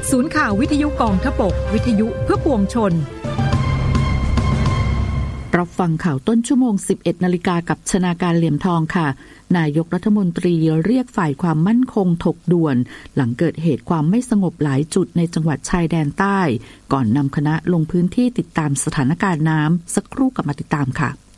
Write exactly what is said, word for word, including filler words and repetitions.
ศูนย์ข่าววิทยุกองทพบกวิทยุเพื่อปวงชนรับฟังข่าวต้นชั่วโมง สิบเอ็ดนาฬิกา กับชนาการเหลี่ยมทองค่ะนายกรัฐมนตรีเรียกฝ่ายความมั่นคงถกด่วนหลังเกิดเหตุความไม่สงบหลายจุดในจังหวัดชายแดนใต้ก่อนนำคณะลงพื้นที่ติดตามสถานการณ์น้ำสักครู่กลับมาติดตามค่ะ